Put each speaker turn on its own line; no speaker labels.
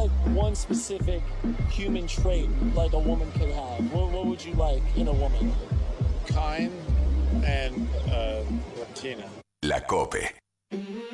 like one specific human trait like a woman could have? What would you like in a woman?
Kind and Latina.
La Cope.